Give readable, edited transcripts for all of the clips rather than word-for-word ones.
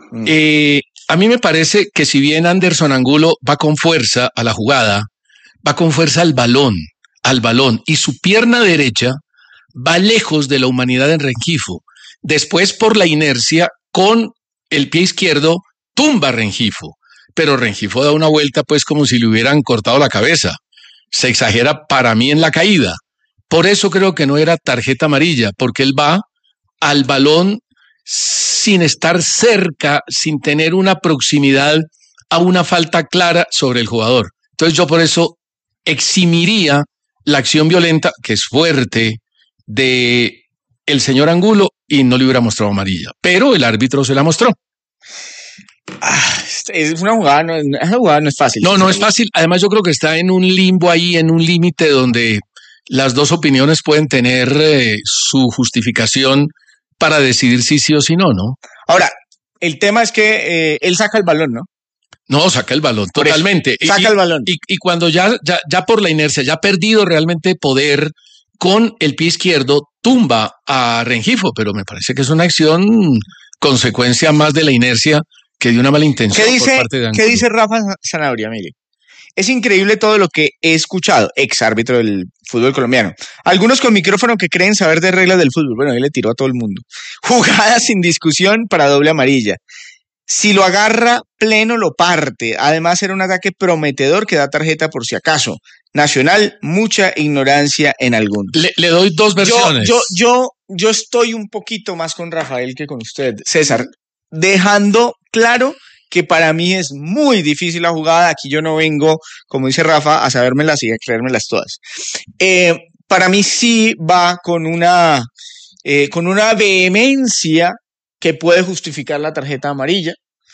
A mí me parece que si bien Anderson Angulo va con fuerza a la jugada, va con fuerza al balón, y su pierna derecha va lejos de la humanidad en Rengifo. Después, por la inercia, con el pie izquierdo, tumba a Rengifo. Pero Rengifo da una vuelta pues como si le hubieran cortado la cabeza. Se exagera para mí en la caída. Por eso creo que no era tarjeta amarilla, porque él va al balón sin estar cerca, sin tener una proximidad a una falta clara sobre el jugador. Entonces yo por eso eximiría la acción violenta, que es fuerte, de el señor Angulo y no le hubiera mostrado amarilla. Pero el árbitro se la mostró. Es una jugada, esa jugada no es fácil. No es fácil. Además yo creo que está en un limbo ahí, en un límite donde las dos opiniones pueden tener su justificación para decidir si sí o si no, ¿no? Ahora, el tema es que él saca el balón, ¿no? No, saca el balón, totalmente. Saca el balón. Y cuando ya por la inercia, ya ha perdido realmente poder, con el pie izquierdo, tumba a Rengifo, pero me parece que es una acción consecuencia más de la inercia que de una mala intención por parte de Angulo. ¿Qué dice Rafa Sanabria? Mire, es increíble todo lo que he escuchado, ex árbitro del fútbol colombiano. Algunos con micrófono que creen saber de reglas del fútbol. Bueno, él le tiró a todo el mundo. Jugadas sin discusión para doble amarilla. Si lo agarra pleno, lo parte. Además, era un ataque prometedor que da tarjeta por si acaso. Nacional, mucha ignorancia en algunos. Le doy dos versiones. Yo estoy un poquito más con Rafael que con usted, César, dejando claro que para mí es muy difícil la jugada. Aquí yo no vengo, como dice Rafa, a sabérmelas y a creérmelas todas. Para mí sí va con una vehemencia que puede justificar la tarjeta amarilla,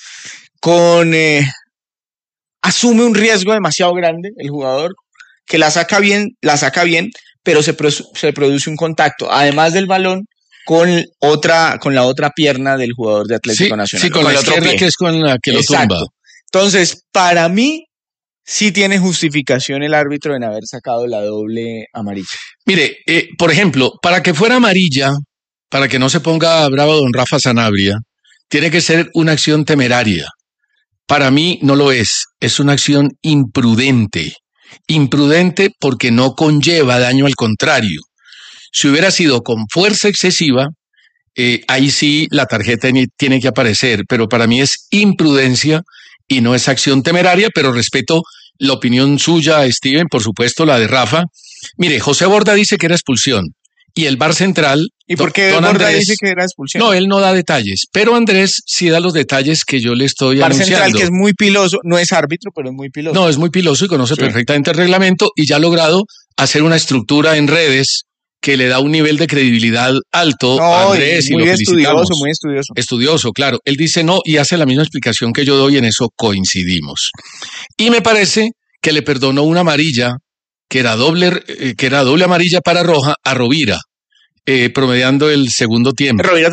asume un riesgo demasiado grande el jugador, que la saca bien, pero se produce un contacto, además del balón, con la otra pierna del jugador de Atlético Nacional. Sí, con la izquierda, que es con la que lo tumba. Entonces, para mí, sí tiene justificación el árbitro en haber sacado la doble amarilla. Mire, por ejemplo, para que fuera amarilla, para que no se ponga bravo don Rafa Sanabria, tiene que ser una acción temeraria. Para mí no lo es una acción imprudente. Imprudente porque no conlleva daño al contrario. Si hubiera sido con fuerza excesiva, ahí sí la tarjeta tiene que aparecer, pero para mí es imprudencia y no es acción temeraria, pero respeto la opinión suya, Steven, por supuesto la de Rafa. Mire, José Borda dice que era expulsión. Y el VAR central... ¿Y por qué Borda dice que era expulsión? No, él no da detalles, pero Andrés sí da los detalles que yo le estoy VAR anunciando. central, que es muy piloso, no es árbitro, pero es muy piloso. No, es muy piloso y conoce perfectamente el reglamento y ya ha logrado hacer una estructura en redes que le da un nivel de credibilidad alto a Andrés, y lo felicitamos. Muy estudioso. Estudioso, claro. Él dice no y hace la misma explicación que yo doy, en eso coincidimos. Y me parece que le perdonó una amarilla, que era doble amarilla para roja, a Rovira, promediando el segundo tiempo. Rovira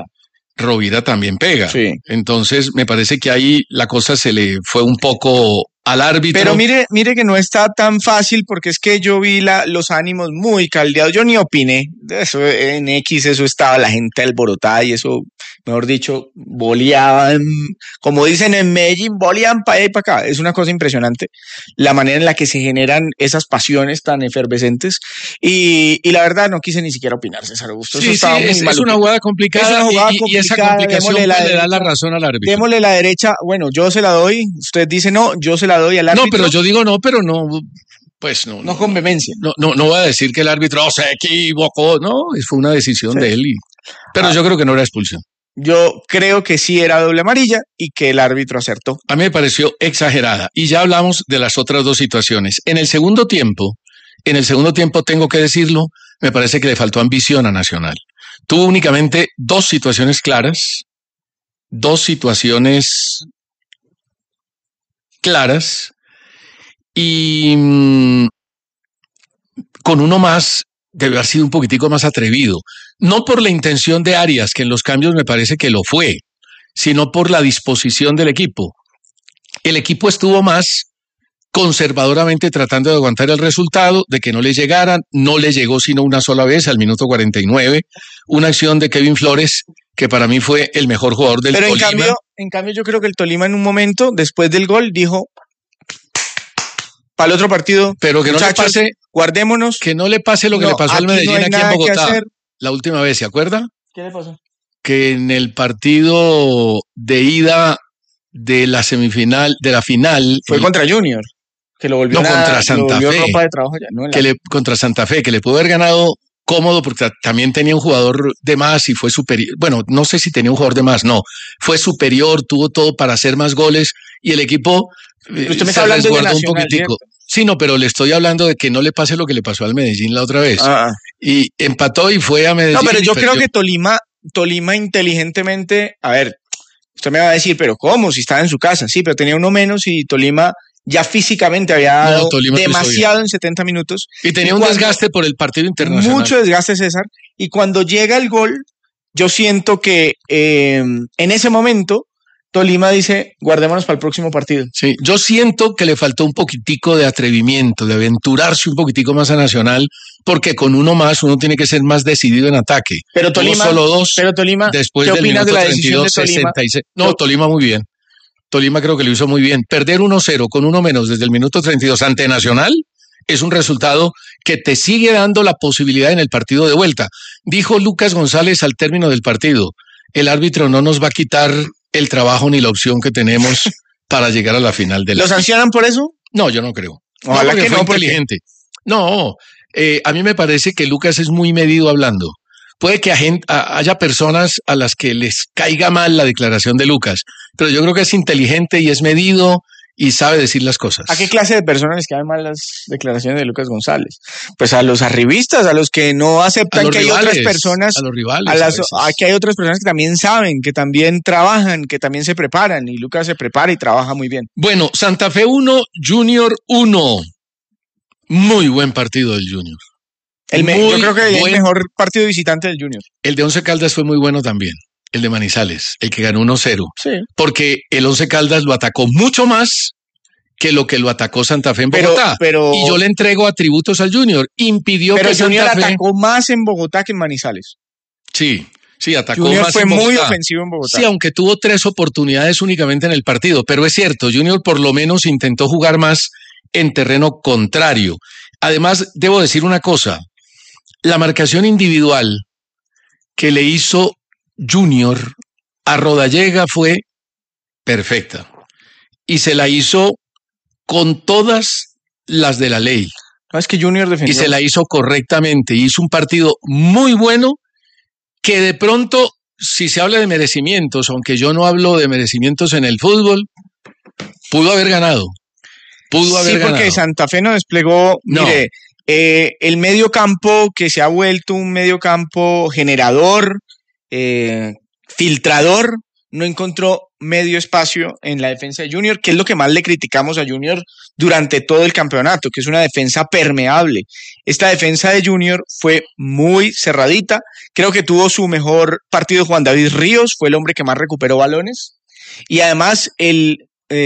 también pega. Sí. Entonces me parece que ahí la cosa se le fue un poco al árbitro. Pero mire que no está tan fácil, porque es que yo vi los ánimos muy caldeados. Yo ni opiné de eso en X, eso estaba la gente alborotada y eso, mejor dicho, boleaban, como dicen en Medellín, boleaban para allá y para acá. Es una cosa impresionante la manera en la que se generan esas pasiones tan efervescentes y la verdad no quise ni siquiera opinar, César Augusto. Sí, es una jugada complicada, y esa complicación le da la razón al árbitro. Démosle la derecha, bueno, yo se la doy, usted dice no, yo se la doy al árbitro. No, pero yo digo no, pero no, pues no. No con vehemencia. No voy a decir que el árbitro se equivocó, no, fue una decisión de él. Pero yo creo que no era expulsión. Yo creo que sí era doble amarilla y que el árbitro acertó. A mí me pareció exagerada. Y ya hablamos de las otras dos situaciones. En el segundo tiempo, tengo que decirlo, me parece que le faltó ambición a Nacional. Tuvo únicamente dos situaciones claras, y con uno más debe haber sido un poquitico más atrevido, no por la intención de Arias, que en los cambios me parece que lo fue, sino por la disposición del equipo. El equipo estuvo más conservadoramente tratando de aguantar el resultado, de que no le llegaran, no le llegó sino una sola vez al minuto 49, una acción de Kevin Flores que para mí fue el mejor jugador del Tolima. yo creo que el Tolima en un momento, después del gol, dijo, para el otro partido, pero que no le pase, guardémonos. Que no le pase lo que le pasó al Medellín aquí en Bogotá la última vez, ¿se acuerda? ¿Qué le pasó? Que en el partido de ida de la semifinal, de la final... Fue contra Junior, que lo volvió contra Santa Fe. Ropa de trabajo ya, ¿no? Contra Santa Fe, que le pudo haber ganado cómodo porque también tenía un jugador de más y fue superior. Bueno, no sé si tenía un jugador de más, no. Fue superior, tuvo todo para hacer más goles y el equipo usted me está hablando de Nacional, un poquitico. ¿Cierto? Sí, no, pero le estoy hablando de que no le pase lo que le pasó al Medellín la otra vez. Y empató y fue a Medellín. No, pero yo creo que Tolima inteligentemente, a ver, usted me va a decir, pero ¿cómo? Si estaba en su casa. Sí, pero tenía uno menos y Tolima ya físicamente había dado demasiado en 70 minutos. Y tenía un desgaste por el partido internacional. Mucho desgaste, César. Y cuando llega el gol, yo siento que en ese momento Tolima dice, guardémonos para el próximo partido. Sí, yo siento que le faltó un poquitico de atrevimiento, de aventurarse un poquitico más a Nacional, porque con uno más uno tiene que ser más decidido en ataque. Pero Tolima, solo dos, después ¿qué opinas de la decisión 32, de Tolima? 66. No, Tolima muy bien. Tolima creo que lo hizo muy bien. Perder 1-0 con uno menos desde el minuto 32 ante Nacional es un resultado que te sigue dando la posibilidad en el partido de vuelta. Dijo Lucas González al término del partido, el árbitro no nos va a quitar el trabajo ni la opción que tenemos para llegar a la final de la... ¿Lo sancionan por eso? No, yo no creo. Ojalá que fue inteligente. No, a mí me parece que Lucas es muy medido hablando. Puede que haya personas a las que les caiga mal la declaración de Lucas, pero yo creo que es inteligente y es medido y sabe decir las cosas. ¿A qué clase de personas les caen mal las declaraciones de Lucas González? Pues a los arribistas, a los que no aceptan que rivales, hay otras personas, a los rivales, que hay otras personas que también saben, que también trabajan, que también se preparan, y Lucas se prepara y trabaja muy bien. Bueno, Santa Fe 1, Junior 1. Muy buen partido del Junior. Yo creo que el mejor partido visitante del Junior. El de Once Caldas fue muy bueno también. El de Manizales, el que ganó 1-0. Sí. Porque el Once Caldas lo atacó mucho más que lo atacó Santa Fe en Bogotá. Y yo le entrego atributos al Junior. Impidió que Junior Santa Fe... atacó más en Bogotá que en Manizales. Sí, atacó Junior más fue en Bogotá. muy ofensivo en Bogotá. Sí, aunque tuvo 3 oportunidades únicamente en el partido. Pero es cierto, Junior por lo menos intentó jugar más en terreno contrario. Además, debo decir una cosa. La marcación individual que le hizo Junior a Rodallega fue perfecta y se la hizo con todas las de la ley. No, es que Junior defendió. Y se la hizo correctamente, hizo un partido muy bueno que de pronto, si se habla de merecimientos, aunque yo no hablo de merecimientos en el fútbol, pudo haber ganado. Sí, porque Santa Fe no desplegó, mire, el medio campo que se ha vuelto un medio campo generador, filtrador, no encontró medio espacio en la defensa de Junior, que es lo que más le criticamos a Junior durante todo el campeonato, que es una defensa permeable. Esta defensa de Junior fue muy cerradita, creo que tuvo su mejor partido Juan David Ríos, fue el hombre que más recuperó balones, y además el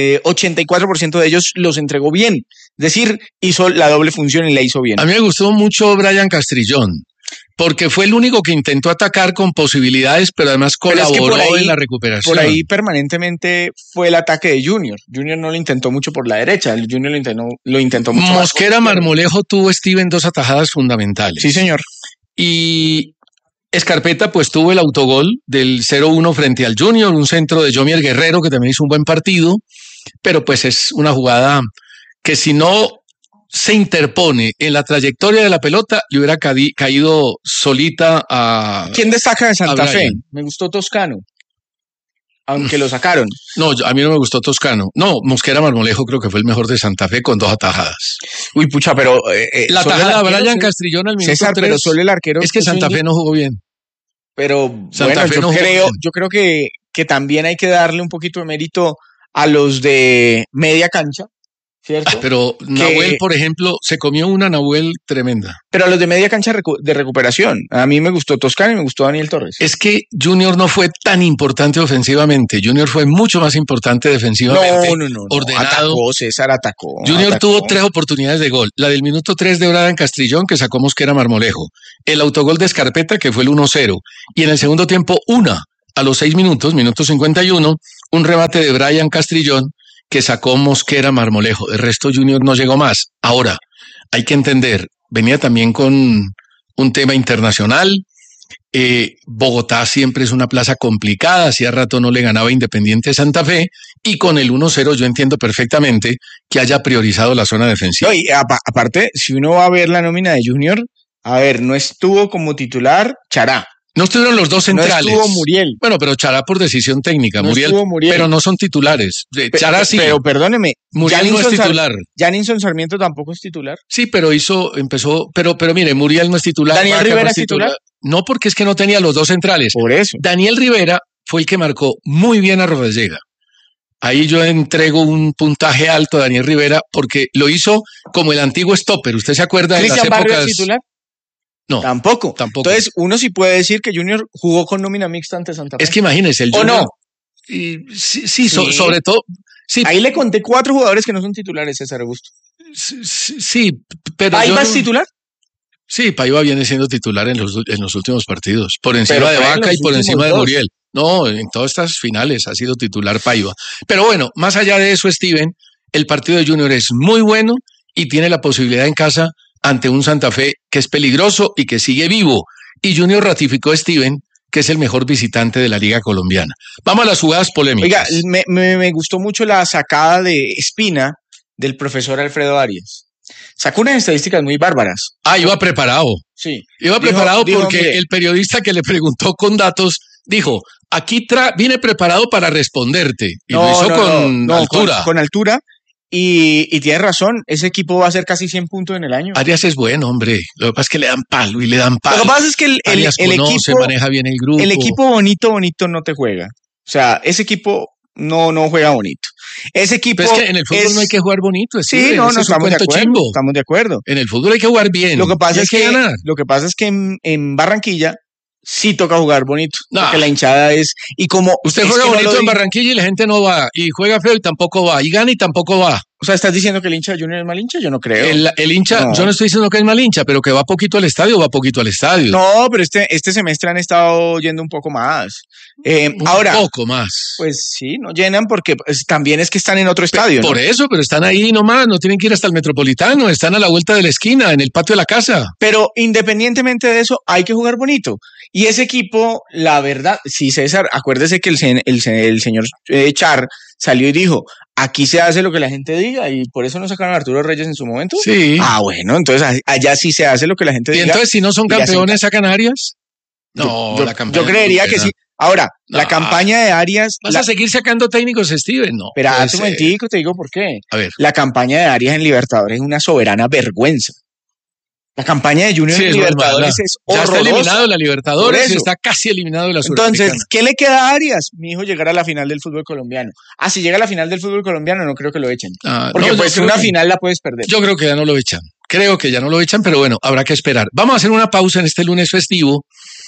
84% de ellos los entregó bien, es decir, hizo la doble función y la hizo bien. A mí me gustó mucho Brian Castrillón, porque fue el único que intentó atacar con posibilidades, pero además colaboró en la recuperación. Por ahí permanentemente fue el ataque de Junior. Junior no lo intentó mucho por la derecha, el Junior lo intentó mucho Mosquera Marmolejo tuvo Steven 2 atajadas fundamentales. Sí, señor. Y Escarpeta pues tuvo el autogol del 0-1 frente al Junior, un centro de Jomier Guerrero que también hizo un buen partido, pero pues es una jugada que si no se interpone en la trayectoria de la pelota, le hubiera caído solita a... ¿Quién destaca de Santa Fe? Me gustó Toscano, aunque lo sacaron. No, a mí no me gustó Toscano. No, Mosquera Marmolejo creo que fue el mejor de Santa Fe con 2 atajadas. Uy, pucha, pero... la tajada de Brian Castrillón al minuto César, 3. Pero solo el arquero... Es que Santa Fe no jugó bien. Pero Santa Fe yo creo que también hay que darle un poquito de mérito a los de media cancha, ¿cierto? Pero Nahuel, por ejemplo, se comió una Nahuel tremenda. Pero a los de media cancha de recuperación. A mí me gustó Toscano y me gustó Daniel Torres. Es que Junior no fue tan importante ofensivamente. Junior fue mucho más importante defensivamente. No. Ordenado. Atacó, César atacó. Junior tuvo 3 oportunidades de gol. La del minuto 3 de Brian Castrillón, que sacó Mosquera Marmolejo. El autogol de Escarpeta, que fue el 1-0. Y en el segundo tiempo, una a los 6 minutos, minuto 51, un remate de Brian Castrillón que sacó Mosquera Marmolejo. El resto Junior no llegó más. Ahora, hay que entender, venía también con un tema internacional. Bogotá siempre es una plaza complicada, hacía rato no le ganaba Independiente Santa Fe, y con el 1-0 yo entiendo perfectamente que haya priorizado la zona defensiva. No, y aparte, si uno va a ver la nómina de Junior, a ver, no estuvo como titular Chará. No estuvieron los dos centrales. No estuvo Muriel. Bueno, pero Chará por decisión técnica. No Muriel, pero no son titulares. Chará sí. Pero perdóneme. Muriel no es titular. Janilson Sarmiento tampoco es titular. Sí, pero empezó, pero mire, Muriel no es titular. ¿Daniel Rivera es titular? No, porque es que no tenía los dos centrales. Por eso. Daniel Rivera fue el que marcó muy bien a Rodallega. Ahí yo entrego un puntaje alto a Daniel Rivera porque lo hizo como el antiguo stopper. ¿Usted se acuerda de las épocas? ¿Cristian Barrio es titular? No. Tampoco. Entonces, uno sí puede decir que Junior jugó con nómina mixta ante Santa Fe. Es que imagínese, el Junior. ¿O no? Sí. Sobre todo. Sí. Ahí le conté 4 jugadores que no son titulares, César Augusto. Sí, pero. ¿Paiva es titular? Sí, Paiva viene siendo titular en los últimos partidos. Por encima de Vaca y por encima de Muriel. No, en todas estas finales ha sido titular Paiva. Pero bueno, más allá de eso, Steven, el partido de Junior es muy bueno y tiene la posibilidad en casa ante un Santa Fe que es peligroso y que sigue vivo. Y Junior ratificó a Steven que es el mejor visitante de la Liga Colombiana. Vamos a las jugadas polémicas. Oiga, me gustó mucho la sacada de Espina del profesor Alfredo Arias. Sacó unas estadísticas muy bárbaras. Iba preparado. Sí. Iba preparado porque el periodista que le preguntó con datos dijo, aquí vine preparado para responderte. Y lo hizo con altura. Con altura. Y tienes razón, ese equipo va a ser casi 100 puntos en el año. Arias es bueno, hombre. Lo que pasa es que le dan palo y le dan palo. Lo que pasa es que el equipo se maneja bien el grupo. El equipo bonito no te juega. O sea, ese equipo no juega bonito. Ese equipo. Pero es que en el fútbol no hay que jugar bonito. Sí, no estamos de acuerdo. Estamos de acuerdo. En el fútbol hay que jugar bien. Lo que pasa es que en Barranquilla sí toca jugar bonito, porque la hinchada es... y como usted juega bonito en Barranquilla y la gente no va, y juega feo y tampoco va, y gana y tampoco va. O sea, ¿estás diciendo que el hincha de Junior es mal hincha? Yo no creo. El hincha, yo no estoy diciendo que es mal hincha, pero que va poquito al estadio, va poquito al estadio. No, pero este semestre han estado yendo un poco más. Un poco más. Pues sí, no llenan porque también es que están en otro estadio. Por eso, pero están ahí nomás, no tienen que ir hasta el Metropolitano, están a la vuelta de la esquina, en el patio de la casa. Pero independientemente de eso, hay que jugar bonito. Y ese equipo, la verdad, sí, César, acuérdese que el señor Char salió y dijo, aquí se hace lo que la gente diga, y por eso no sacaron a Arturo Reyes en su momento. Sí. Bueno, entonces allá sí se hace lo que la gente diga. ¿Y entonces si no son campeones sacan a Arias? No, la campaña. Yo creería que sí. Ahora, la campaña de Arias... ¿Vas a seguir sacando técnicos, Steven? No. Espera, un momentico, te digo por qué. A ver. La campaña de Arias en Libertadores es una soberana vergüenza. La campaña de Junior en Libertadores es horrorosa. Ya está eliminado la Libertadores, está casi eliminado de la Sudamericana. Entonces, ¿qué le queda a Arias? Mi hijo, llegar a la final del fútbol colombiano. Si llega a la final del fútbol colombiano, no creo que lo echen. Porque una final la puedes perder. Yo creo que ya no lo echan. Pero bueno, habrá que esperar. Vamos a hacer una pausa en este lunes festivo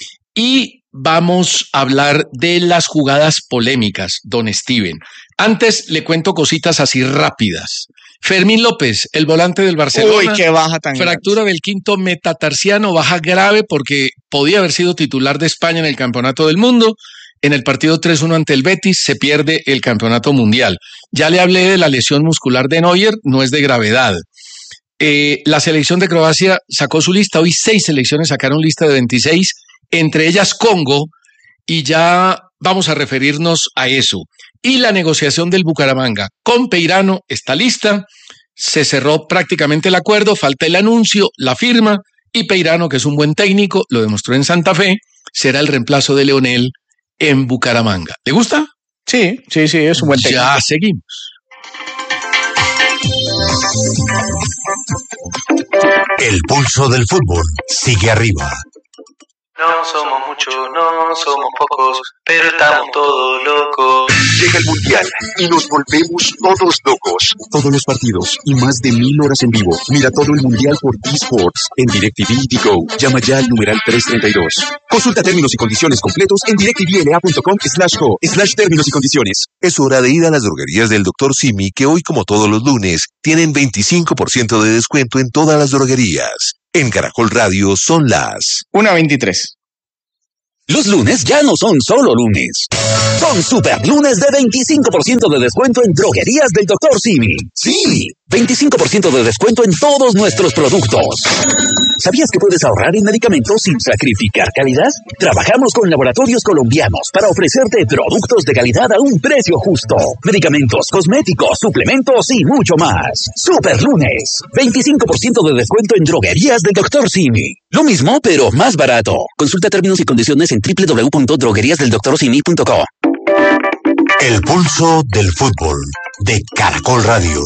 y vamos a hablar de las jugadas polémicas, don Steven. Antes le cuento cositas así rápidas. Fermín López, el volante del Barcelona. Uy, qué baja tan fractura grande. Del quinto metatarsiano, baja grave porque podía haber sido titular de España en el Campeonato del Mundo. En el partido 3-1 ante el Betis se pierde el Campeonato Mundial. Ya le hablé de la lesión muscular de Neuer, no es de gravedad. La selección de Croacia sacó su lista. Hoy 6 selecciones sacaron lista de 26, entre ellas Congo, y ya vamos a referirnos a eso. Y la negociación del Bucaramanga con Peirano está lista, se cerró prácticamente el acuerdo, falta el anuncio, la firma, y Peirano, que es un buen técnico, lo demostró en Santa Fe, será el reemplazo de Leonel en Bucaramanga. ¿Le gusta? Sí, es un buen técnico. Ya seguimos. El pulso del fútbol sigue arriba. No somos muchos, no somos pocos, pero estamos todos locos. Llega el Mundial y nos volvemos todos locos. Todos los partidos y más de 1000 horas en vivo. Mira todo el Mundial por T-Sports en DirecTV y Go. Llama ya al numeral 332. Consulta términos y condiciones completos en directvla.com/go/términos y condiciones. Es hora de ir a las droguerías del Dr. Simi, que hoy, como todos los lunes, tienen 25% de descuento en todas las droguerías. En Caracol Radio son las 1:23. Los lunes ya no son solo lunes. Son super lunes de 25% de descuento en droguerías del Dr. Simi. Sí, 25% de descuento en todos nuestros productos. ¿Sabías que puedes ahorrar en medicamentos sin sacrificar calidad? Trabajamos con laboratorios colombianos para ofrecerte productos de calidad a un precio justo. Medicamentos, cosméticos, suplementos y mucho más. Super lunes, 25% de descuento en droguerías del Dr. Simi. Lo mismo, pero más barato. Consulta términos y condiciones en www.drogueriasdeldoctorsimi.co. El pulso del fútbol de Caracol Radio.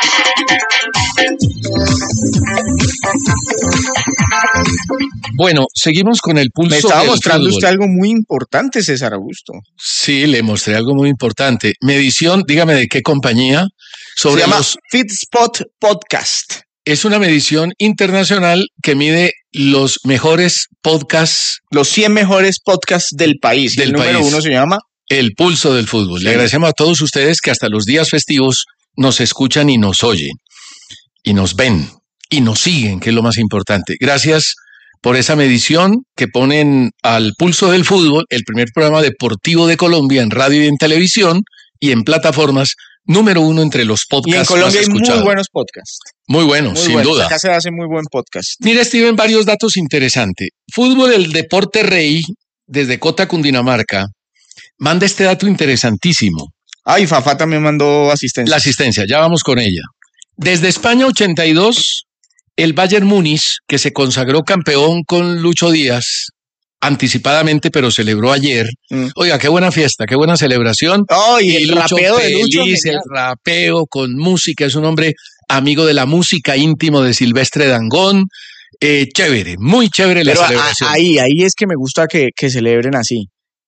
Bueno, seguimos con el pulso Me estaba del mostrando fútbol. usted algo muy importante, César Augusto. Sí, le mostré algo muy importante. Medición, dígame de qué compañía. Se Sobre llama los, FitSpot Podcast. es una medición internacional que mide los mejores podcasts, Los 100 mejores podcasts del país. Y Del el número país. 1 se llama... el pulso del fútbol. Le Sí. agradecemos a todos ustedes que hasta los días festivos nos escuchan y nos oyen, y nos ven, y nos siguen, que es lo más importante. Gracias por esa medición que ponen al pulso del fútbol, el primer programa deportivo de Colombia en radio y en televisión y en plataformas, número 1 entre los Y en podcasts Colombia más hay muy escuchados. buenos podcasts. Muy bueno, Muy sin buenos. duda. Acá se hace muy buen podcast. Mira, Steven, varios datos interesantes. Fútbol, el deporte rey, desde Cota, Cundinamarca, manda este dato interesantísimo. Ay, Fafá también mandó asistencia. La asistencia, ya vamos con ella. Desde España 82, el Bayern Múnich, que se consagró campeón con Lucho Díaz, anticipadamente, pero celebró ayer. Oiga, qué buena fiesta, qué buena celebración. Oh, y el Lucho rapeo de Lucho. feliz, el genial. rapeo con música, es un hombre amigo de la música, íntimo de Silvestre Dangond. Chévere, muy chévere la Pero celebración. ahí es que me gusta que celebren así.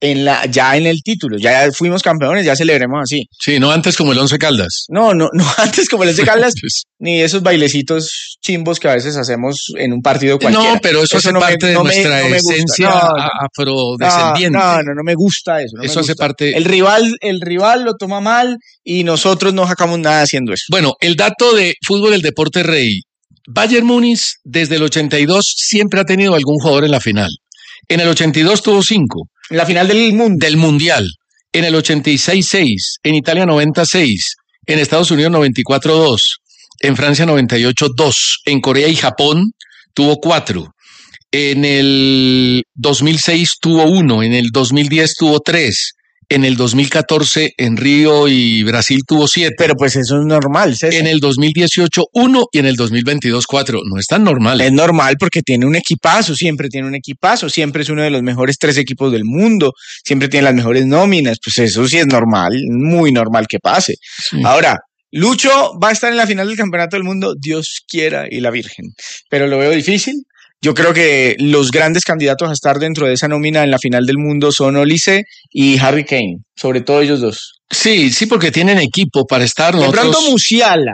Ya en el título, ya fuimos campeones, ya celebremos así. Sí, no antes como el Once Caldas. No antes como les de Caldas, ni esos bailecitos chimbos que a veces hacemos en un partido cualquiera. No, pero eso hace parte de nuestra me gusta. esencia afrodescendiente. No me gusta eso. Eso hace parte. El rival lo toma mal y nosotros no sacamos nada haciendo eso. Bueno, el dato de fútbol, el deporte rey. Bayern Múnich desde el 82 siempre ha tenido algún jugador en la final. En el 82 tuvo 5. En la final del mundo. Del Mundial. En el 86, 6. En Italia, 96. En Estados Unidos, 94, 2. En Francia, 98, 2. En Corea y Japón tuvo 4. En el 2006 tuvo 1. En el 2010 tuvo 3. En el 2014 en Río y Brasil tuvo 7. Pero pues eso es normal, César. En el 2018 1 y en el 2022 4. No es tan normal. Es normal porque tiene un equipazo, siempre tiene un equipazo, siempre es uno de los mejores 3 equipos del mundo, siempre tiene las mejores nóminas, pues eso sí es normal, muy normal que pase. Sí. Ahora, Lucho va a estar en la final del Campeonato del Mundo, Dios quiera y la Virgen, pero lo veo difícil. Yo creo que los grandes candidatos a estar dentro de esa nómina en la final del mundo son Olise y Harry Kane, sobre todo ellos dos. Sí, porque tienen equipo para estar. De pronto Musiala,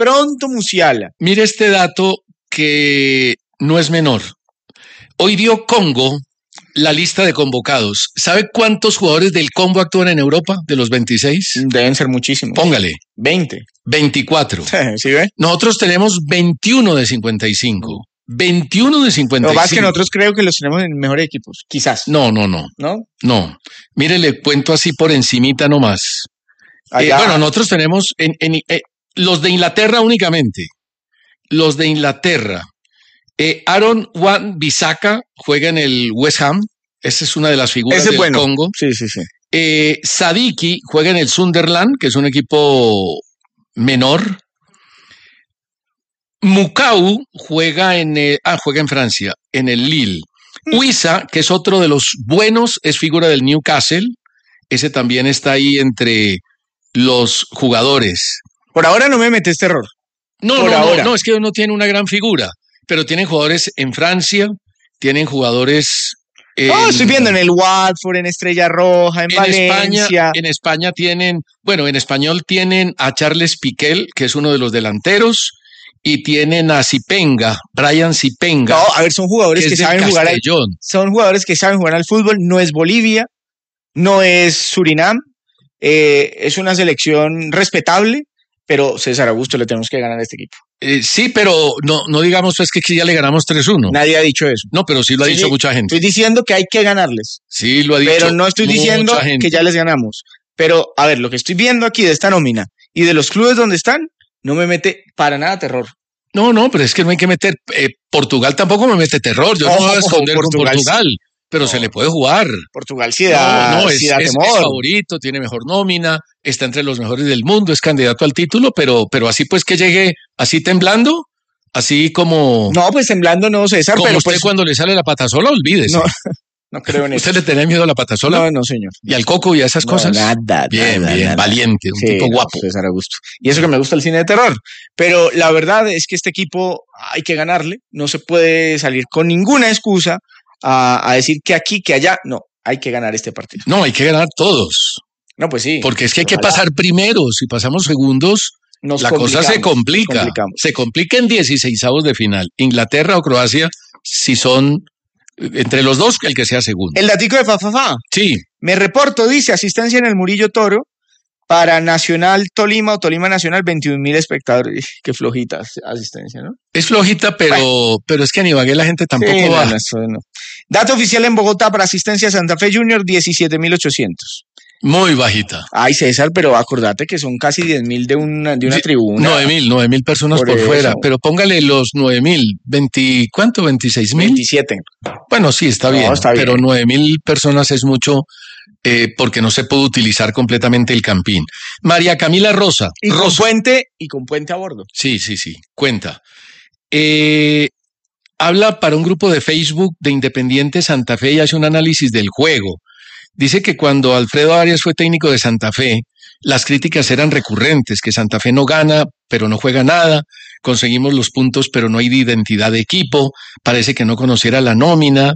Mire este dato que no es menor. Hoy dio Congo la lista de convocados. ¿Sabe cuántos jugadores del Congo actúan en Europa de los 26? Deben ser muchísimos. Póngale. 20. 24. ¿Sí ve? Nosotros tenemos 21 de 55. 21 de 55. Lo que pasa es que nosotros creo que los tenemos en mejores equipos, quizás. No. ¿No? Mire, le cuento así por encimita nomás. Bueno, nosotros tenemos los de Inglaterra únicamente. Los de Inglaterra. Aaron Wan-Bissaka juega en el West Ham. Esa es una de las figuras del Congo. Sí. Sadiki juega en el Sunderland, que es un equipo menor. Mukau juega en Francia, en el Lille. Huiza, que es otro de los buenos, es figura del Newcastle. Ese también está ahí entre los jugadores. Por ahora no me metes terror. No, es que no tiene una gran figura, pero tienen jugadores en Francia, tienen jugadores... estoy viendo en el Watford, en Estrella Roja, en Valencia. En España tienen, en español tienen a Charles Piquel, que es uno de los delanteros, y tienen a Zipenga, Brian Zipenga. No, a ver, son jugadores que saben jugar son jugadores que saben jugar al fútbol. No es Bolivia, no es Surinam, es una selección respetable, pero César Augusto le tenemos que ganar a este equipo. Sí, pero no digamos pues que ya le ganamos 3-1. Nadie ha dicho eso. No, pero sí lo ha dicho Sí, mucha gente. Estoy diciendo que hay que ganarles, Sí, lo ha dicho pero no estoy diciendo mucha gente. que ya les ganamos. Pero, a ver, lo que estoy viendo aquí de esta nómina y de los clubes donde están, no me mete para nada terror. No, pero es que no hay que meter. Portugal tampoco me mete terror. Yo no me voy a esconder Portugal con Portugal, pero se le puede jugar. Portugal sí da, sí da es temor. favorito, tiene mejor nómina, está entre los mejores del mundo, es candidato al título, pero así pues que llegue así temblando, así como. No, pues temblando no, César, Como pero usted pues cuando le sale la patasola, olvídese. no creo en eso. ¿Usted le tenía miedo a la patasola? No, señor. ¿Y al coco y a esas No, cosas? nada, Bien, nada. valiente, un Sí, tipo no, guapo. César Augusto. Y eso que me gusta el cine de terror. Pero la verdad es que este equipo hay que ganarle. No se puede salir con ninguna excusa a decir que aquí, que allá. No, hay que ganar este partido. No, hay que ganar todos. No, pues sí. Porque es que hay que Ojalá. pasar primero. Si pasamos segundos, Nos la cosa se complicamos, complica. nos complicamos. Se complica en 16avos de final. Inglaterra o Croacia, si son entre los dos, el que sea segundo. El datico de Fafafa. Sí, Me reporto, dice, asistencia en el Murillo Toro para Nacional Tolima o Tolima Nacional, 21.000 espectadores. Qué flojita asistencia, ¿no? es flojita, pero es que a Ibagué la gente tampoco Sí, va. no, eso no. Dato oficial en Bogotá para asistencia a Santa Fe Junior, 17.800. Muy bajita. Ay, César, pero acordate que son casi 10.000 de una tribuna. 9.000 personas por eso. fuera, pero póngale los 9.000, ¿cuánto? 26.000. 27. Bueno, sí, está No, bien, está bien. pero 9.000 personas es mucho porque no se puede utilizar completamente el campín. María Camila Rosa. Y con Rosa. puente a bordo. Sí, cuenta. Habla para un grupo de Facebook de Independiente Santa Fe y hace un análisis del juego. Dice que cuando Alfredo Arias fue técnico de Santa Fe, las críticas eran recurrentes, que Santa Fe no gana, pero no juega nada, conseguimos los puntos, pero no hay identidad de equipo, parece que no conociera la nómina.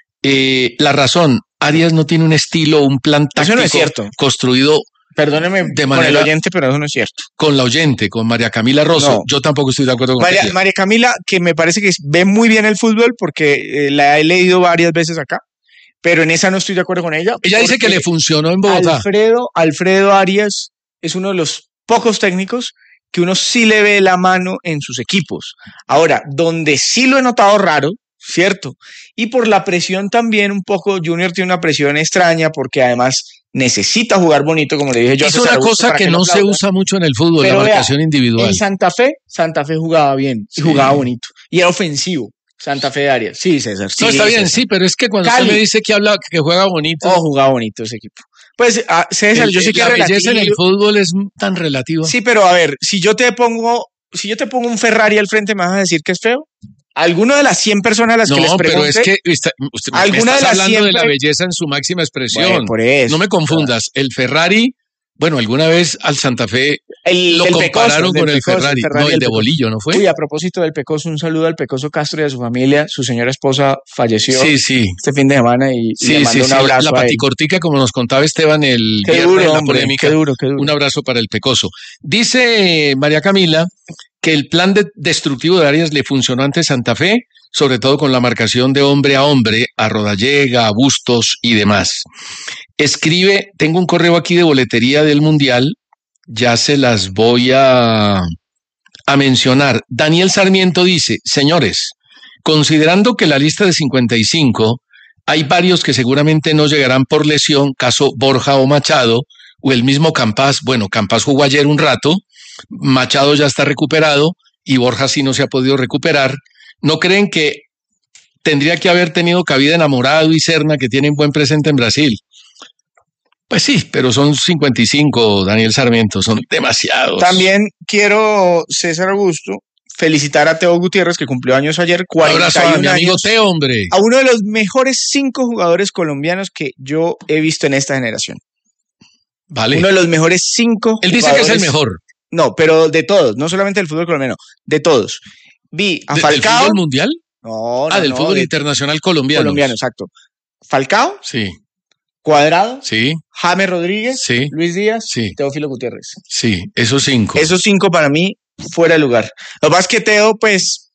La razón, Arias no tiene un estilo, un plan táctico Eso no es cierto. construido Perdóneme de con el manera- oyente, pero eso no es cierto. con la oyente, con María Camila Rosso. No. Yo tampoco estoy de acuerdo con ella. María Camila, que me parece que ve muy bien el fútbol porque la he leído varias veces acá, pero en esa no estoy de acuerdo con ella. Ella dice que porque le funcionó en Bogotá. Alfredo Arias es uno de los pocos técnicos que uno sí le ve la mano en sus equipos. Ahora, donde sí lo he notado raro, ¿cierto? Y por la presión también un poco, Junior tiene una presión extraña porque además necesita jugar bonito, como le dije yo. a Es César una Augusto cosa para que lo no se aplaudan. usa mucho en el fútbol, Pero la vea, marcación individual. En Santa Fe jugaba bien y Sí. jugaba bonito. Y era ofensivo. Santa Fe de Arias. Sí, César. No, está bien, César. sí, pero es que cuando Cali. usted me dice que juega bonito, Oh, jugaba bonito ese equipo. Pues, César, yo sé que la es belleza en el relativo. fútbol es tan relativa. Sí, pero a ver, si yo te pongo un Ferrari al frente, ¿me vas a decir que es feo? ¿Alguno de las 100 personas a las que les No, pero pregunte? es que usted me ¿Alguna estás de las hablando de la siempre- belleza en su máxima expresión. Bueno, por eso. No me confundas. El Ferrari, bueno, alguna vez al Santa Fe lo del compararon Pecoso, con del el Pecoso, Ferrari. Ferrari No, y el de Pecoso. Bolillo, ¿no fue? Uy, a propósito del Pecoso, un saludo al Pecoso Castro y a su familia. Su señora esposa falleció Sí. este fin de semana y le mando un abrazo La a él. paticortica, como nos contaba Esteban el Qué viernes duro, en la hombre, polémica. qué duro. Un abrazo para el Pecoso. Dice María Camila que el plan destructivo de Arias le funcionó ante Santa Fe, sobre todo con la marcación de hombre a hombre, a Rodallega, a Bustos y demás. Escribe, tengo un correo aquí de boletería del Mundial, ya se las voy a mencionar. Daniel Sarmiento dice, señores, considerando que la lista de 55 hay varios que seguramente no llegarán por lesión, caso Borja o Machado, o el mismo Campas. Bueno, Campas jugó ayer un rato, Machado ya está recuperado y Borja sí no se ha podido recuperar. ¿No creen que tendría que haber tenido cabida Enamorado y Serna, que tienen buen presente en Brasil? Pues sí, pero son 55, Daniel Sarmiento, son demasiados. También quiero, César Augusto, felicitar a Teo Gutiérrez, que cumplió años ayer, Un abrazo a 41 mi amigo años, Teo, hombre. a uno de los mejores 5 jugadores colombianos que yo he visto en esta generación. Vale. Uno de los mejores 5 Él dice que es el mejor. No, pero de todos, no solamente del fútbol colombiano, de todos. Vi a ¿Del Falcao. fútbol mundial? No, Del fútbol internacional colombiano. colombiano, exacto. Falcao, Sí, Cuadrado, sí, James Rodríguez, sí, Luis Díaz, sí. Teófilo Gutiérrez. sí, esos 5. Esos 5 para mí fuera de lugar. Lo que pasa es que Teo, pues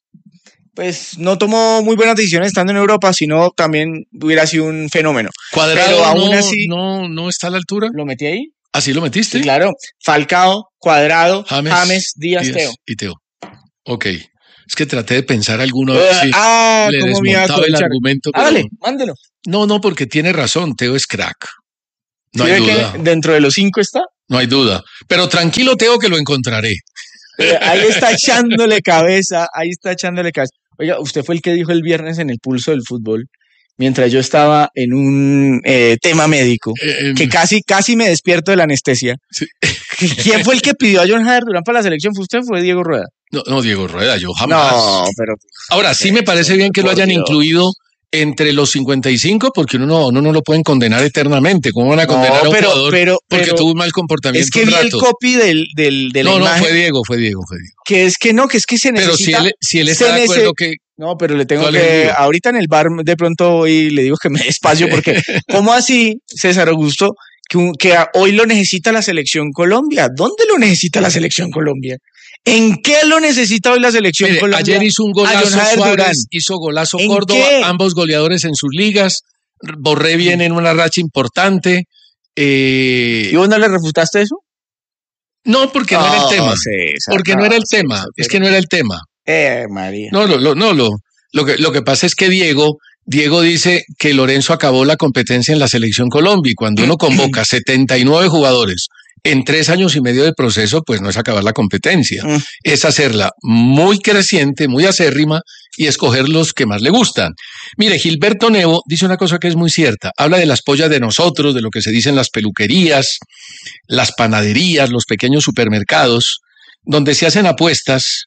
no tomó muy buenas decisiones estando en Europa, sino también hubiera sido un fenómeno. Cuadrado pero aún así- no está a la altura. ¿Lo metí ahí? ¿Así lo metiste? Sí, claro. Falcao, Cuadrado, James, James, Díaz, Teo. y Teo. Ok. Es que traté de pensar alguno. Sí, le ¿cómo me iba a desmontaba el aprovechar? argumento. Pero Dale, mándelo. no, porque tiene razón. Teo es crack. No ¿Sí hay ve que duda. dentro de los 5 está? No hay duda. Pero tranquilo, Teo, que lo encontraré. Ahí está echándole cabeza, Oiga, usted fue el que dijo el viernes en el Pulso del Fútbol, mientras yo estaba en un tema médico, que casi me despierto de la anestesia. Sí. ¿Quién fue el que pidió a John Jader Durán para la selección? ¿Fue usted o fue Diego Rueda? No, Diego Rueda, yo jamás. No, pero... Ahora, sí me parece bien que lo hayan incluido entre los 55, porque uno no lo pueden condenar eternamente. ¿Cómo van a condenar a un jugador porque tuvo un mal comportamiento? Es que vi el copy de la imagen. No, fue Diego. Que es que se necesita... Pero si él está de acuerdo que... No, pero le tengo que... Ahorita en el bar de pronto hoy le digo que me dé espacio, porque ¿cómo así, César Augusto, que hoy lo necesita la Selección Colombia? ¿Dónde lo necesita la Selección Colombia? ¿En qué lo necesita hoy la Selección Colombia? Ayer hizo un golazo Suárez, hizo golazo Córdoba, ambos goleadores en sus ligas. Borré viene en una racha importante. ¿Y vos no le refutaste eso? No, porque no era el tema. No era el tema. Es que no era el tema. María. Lo que pasa es que Diego dice que Lorenzo acabó la competencia en la Selección Colombia, y cuando uno convoca 79 jugadores en 3 años y medio de proceso, pues no es acabar la competencia, es hacerla muy creciente, muy acérrima, y escoger los que más le gustan. Mire, Gilberto Nevo dice una cosa que es muy cierta, habla de las pollas de nosotros, de lo que se dice en las peluquerías, las panaderías, los pequeños supermercados, donde se hacen apuestas,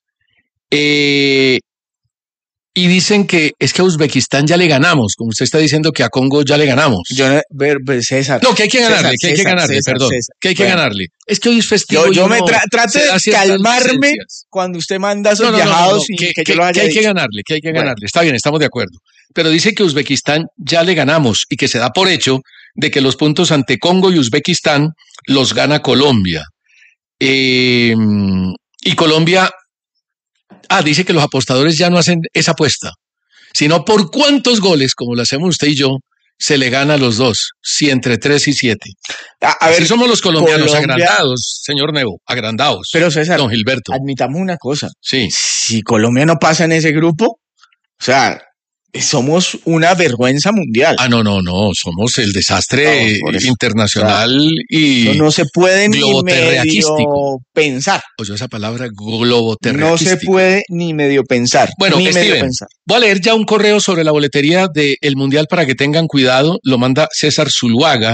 y dicen que es que a Uzbekistán ya le ganamos, como usted está diciendo que a Congo ya le ganamos. César. No, que hay que ganarle, que hay que ganarle. Es que hoy es festivo. Yo me trato de calmarme cuando usted manda esos viajados y que yo lo haya dicho. Que hay que ganarle. Está bien, estamos de acuerdo. Pero dice que Uzbekistán ya le ganamos y que se da por hecho de que los puntos ante Congo y Uzbekistán los gana Colombia. Y Colombia... dice que los apostadores ya no hacen esa apuesta, sino por cuántos goles, como lo hacemos usted y yo, se le gana a los dos, si entre 3 y 7. Así somos los colombianos, agrandados, señor Nevo, agrandados. Pero César, don Gilberto, admitamos una cosa. Sí. Si Colombia no pasa en ese grupo, o sea, somos una vergüenza mundial. No, somos el desastre internacional, y no se puede ni medio pensar. Oye, esa palabra globoterraquístico. No se puede ni medio pensar. Bueno, Steven, voy a leer ya un correo sobre la boletería del Mundial para que tengan cuidado. Lo manda César Zuluaga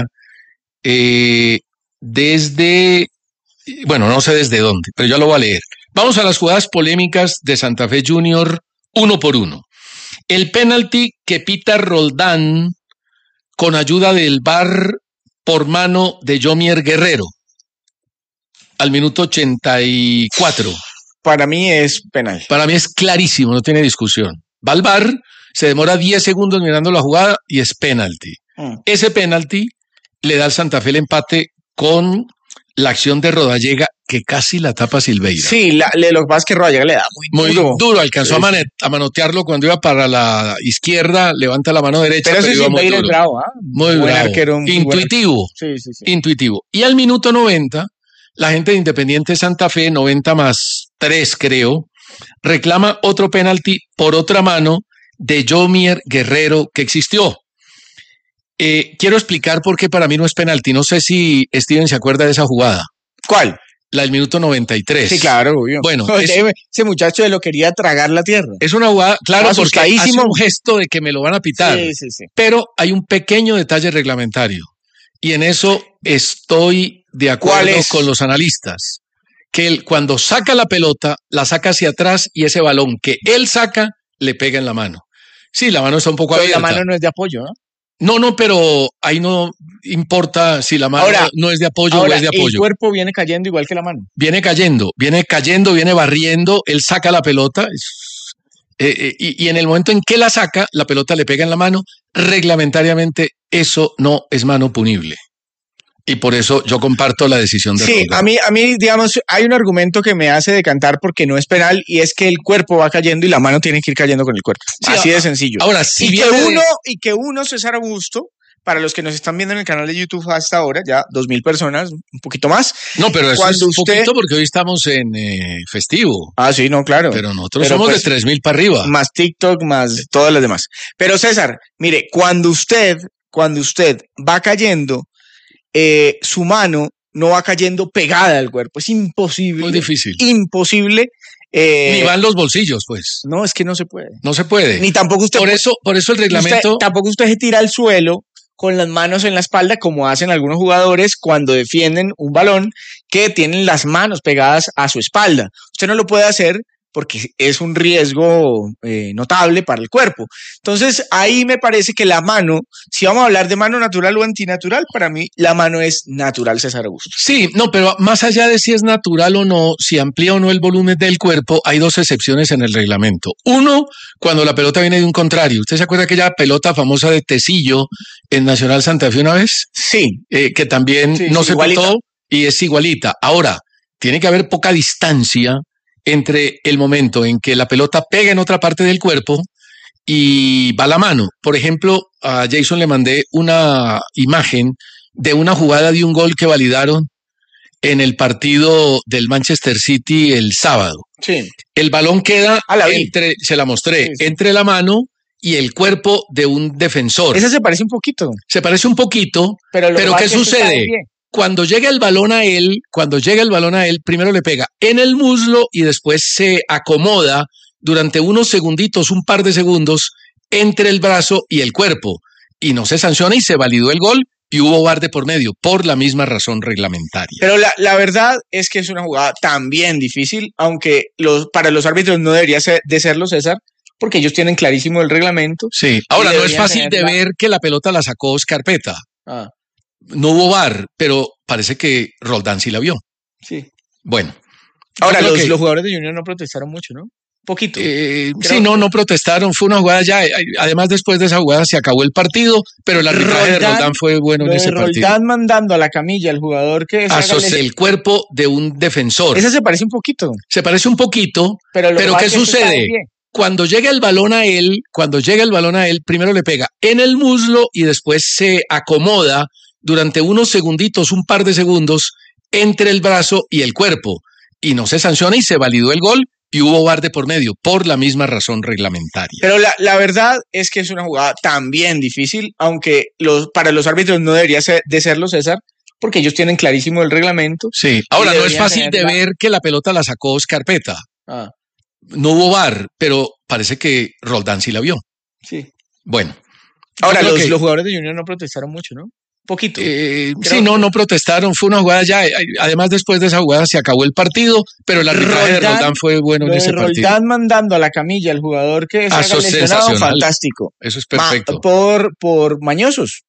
desde... Bueno, no sé desde dónde, pero ya lo voy a leer. Vamos a las jugadas polémicas de Santa Fe Junior, uno por uno. El penalti que pita Roldán con ayuda del VAR por mano de Yomier Guerrero al minuto 84. Para mí es penal. Para mí es clarísimo, no tiene discusión. Va al VAR, se demora 10 segundos mirando la jugada y es penalti. Ese penalti le da al Santa Fe el empate con la acción de Rodallega, que casi la tapa Silveira. Sí, lo que pasa es que Rodallega le da muy duro. Alcanzó a manotearlo cuando iba para la izquierda, levanta la mano derecha. Pero ese Silveira es bravo, muy bravo. Arquero, intuitivo. Sí. Intuitivo. Y al minuto 90, la gente de Independiente Santa Fe, 90+3 creo, reclama otro penalti por otra mano de Yomier Guerrero que existió. Quiero explicar por qué para mí no es penalti. No sé si Steven se acuerda de esa jugada. ¿Cuál? La del minuto 93. Sí, claro, obvio. Bueno, ese muchacho lo quería tragar la tierra. Es una jugada, claro, porque hace un gesto de que me lo van a pitar. Sí. Pero hay un pequeño detalle reglamentario. Y en eso estoy de acuerdo con los analistas. Que él, cuando saca la pelota, la saca hacia atrás y ese balón que él saca le pega en la mano. Sí, la mano está un poco abierta. La mano no es de apoyo, ¿no? No, pero ahí no importa si la mano no es de apoyo o es de apoyo. El cuerpo viene cayendo igual que la mano. Viene cayendo, viene barriendo, él saca la pelota y en el momento en que la saca, la pelota le pega en la mano. Reglamentariamente eso no es mano punible. Y por eso yo comparto la decisión de Sí, a mí, digamos, hay un argumento que me hace decantar porque no es penal y es que el cuerpo va cayendo y la mano tiene que ir cayendo con el cuerpo. Sí, así de sencillo. Ahora, si que uno, César Augusto, para los que nos están viendo en el canal de YouTube hasta ahora, ya 2.000 personas, un poquito más. No, pero eso es un poquito porque hoy estamos en festivo. Ah, sí, no, claro. Pero nosotros somos pues, de 3.000 para arriba. Más TikTok, más todas las demás. Pero César, mire, cuando usted va cayendo, su mano no va cayendo pegada al cuerpo. Es imposible. Muy difícil. Imposible. Ni van los bolsillos, pues. No, es que no se puede. No se puede. Ni tampoco usted. Por eso el reglamento. Tampoco usted se tira al suelo con las manos en la espalda, como hacen algunos jugadores cuando defienden un balón que tienen las manos pegadas a su espalda. Usted no lo puede hacer porque es un riesgo notable para el cuerpo. Entonces, ahí me parece que la mano, si vamos a hablar de mano natural o antinatural, para mí la mano es natural, César Augusto. Sí, no, pero más allá de si es natural o no, si amplía o no el volumen del cuerpo, hay dos excepciones en el reglamento. Uno, cuando la pelota viene de un contrario. ¿Usted se acuerda de aquella pelota famosa de Tecillo en Nacional Santa Fe una vez? Sí. Que también no se pitó y es igualita. Ahora, tiene que haber poca distancia entre el momento en que la pelota pega en otra parte del cuerpo y va la mano. Por ejemplo, a Jason le mandé una imagen de una jugada de un gol que validaron en el partido del Manchester City el sábado. Sí. El balón queda se la mostré, entre la mano y el cuerpo de un defensor. Esa se parece un poquito. Se parece un poquito, pero ¿qué sucede? Cuando llega el balón a él, primero le pega en el muslo y después se acomoda durante unos segunditos, un par de segundos, entre el brazo y el cuerpo. Y no se sanciona y se validó el gol y hubo VAR de por medio, por la misma razón reglamentaria. Pero la verdad es que es una jugada también difícil, aunque para los árbitros no debería de serlo, César, porque ellos tienen clarísimo el reglamento. Sí, ahora no es fácil de ver que la pelota la sacó Scarpetta. No hubo VAR, pero parece que Roldán sí la vio. Sí. Bueno. Ahora, los jugadores de Junior no protestaron mucho, ¿no? Poquito. Sí, no protestaron. Fue una jugada ya. Además, después de esa jugada se acabó el partido, pero el arbitraje de Roldán fue bueno en ese partido. Roldán mandando a la camilla al jugador que el cuerpo de un defensor. Esa se parece un poquito. Se parece un poquito, pero ¿qué sucede? Cuando llega el balón a él, primero le pega en el muslo y después se acomoda durante unos segunditos, un par de segundos, entre el brazo y el cuerpo. Y no se sanciona y se validó el gol y hubo VAR de por medio, por la misma razón reglamentaria. Pero la verdad es que es una jugada también difícil, aunque para los árbitros no debería de serlo, César, porque ellos tienen clarísimo el reglamento. Sí, ahora no es fácil de ver que la pelota la sacó Scarpetta. No hubo VAR, pero parece que Roldán sí la vio. Sí. Bueno. Ahora, los jugadores de Junior no protestaron mucho, ¿no? Poquito. Sí, no protestaron. Fue una jugada ya. Además, después de esa jugada se acabó el partido, pero el arbitraje de Roldán fue bueno en ese partido. Roldán mandando a la camilla al jugador que se ha lesionado, fantástico. Eso es perfecto. Por mañosos.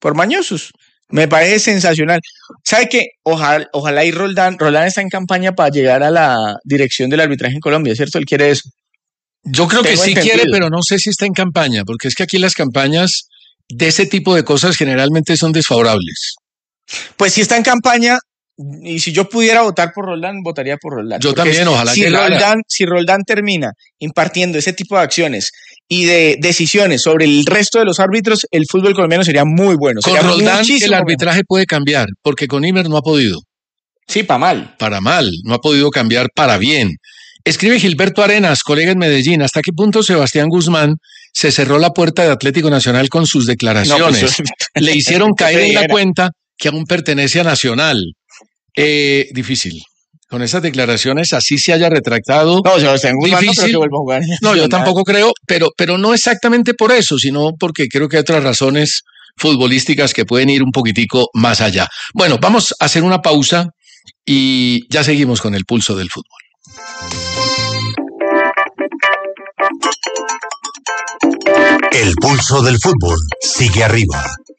Me parece sensacional. ¿Sabe qué? Ojalá y Roldán está en campaña para llegar a la dirección del arbitraje en Colombia, ¿cierto? Él quiere eso. Yo creo que sí quiere, pero no sé si está en campaña, porque es que aquí las campañas de ese tipo de cosas generalmente son desfavorables. Pues si está en campaña, y si yo pudiera votar por Roldán, votaría por Roldán. Yo también, ojalá que si Roldán termina impartiendo ese tipo de acciones y de decisiones sobre el resto de los árbitros, el fútbol colombiano sería muy bueno. Con Roldán el arbitraje puede cambiar, porque con Imer no ha podido. Sí, para mal. Para mal, no ha podido cambiar para bien. Escribe Gilberto Arenas, colega en Medellín, ¿hasta qué punto Sebastián Guzmán se cerró la puerta de Atlético Nacional con sus declaraciones? No, pues, le hicieron caer en la cuenta que aún pertenece a Nacional. Difícil. Con esas declaraciones, así se haya retractado. No, Sebastián Guzmán no creo que vuelva a jugar. No, yo tampoco creo, pero no exactamente por eso, sino porque creo que hay otras razones futbolísticas que pueden ir un poquitico más allá. Bueno, vamos a hacer una pausa y ya seguimos con el pulso del fútbol. El pulso del fútbol sigue arriba.